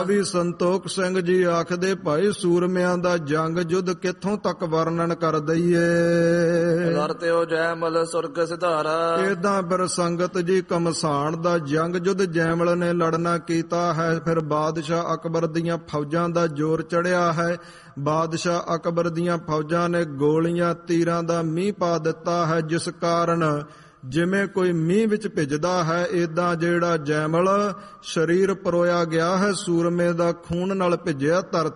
ਵੀ ਸੰਤੋਖ ਸਿੰਘ ਜੀ ਆਖਦੇ ਭਾਈ ਸੂਰਮਿਆਂ ਦਾ ਜੰਗ ਜੁੱਧ ਕਿੱਥੋਂ ਤੱਕ ਵਰਣਨ ਕਰ ਦਈਏ। ਲੜਤਿਓ ਜੈਮਲ ਸੁਰਗ ਸਿਧਾਰਾ। ਏਦਾਂ ਫਿਰ ਸੰਗਤ ਜੀ ਘਮਸਾਣ ਦਾ ਜੰਗ ਜੁੱਧ ਜੈਮਲ ਨੇ ਲੜਨਾ ਕੀਤਾ ਹੈ। ਫਿਰ ਬਾਦਸ਼ਾਹ ਅਕਬਰ ਦੀਆਂ ਫੌਜਾਂ ਦਾ ਜ਼ੋਰ ਚੜਿਆ ਹੈ। ਬਾਦਸ਼ਾਹ ਅਕਬਰ ਦੀਆਂ ਫੌਜਾਂ ਨੇ ਗੋਲੀਆਂ ਤੀਰਾਂ ਦਾ ਮੀਂਹ ਪਾ ਦਿੱਤਾ ਹੈ, ਜਿਸ ਕਾਰਨ ਜਿਵੇਂ ਕੋਈ ਮੀਂਹ ਵਿੱਚ ਭਿੱਜਦਾ ਹੈ, ਏਦਾਂ ਜਿਹੜਾ ਜੈਮਲ ਸਰੀਰ ਪਰੋਇਆ ਗਿਆ ਹੈ ਸੂਰਮੇ ਦਾ ਖੂਨ ਨਾਲ ਭਿੱਜਿਆ ਧਰਤੀ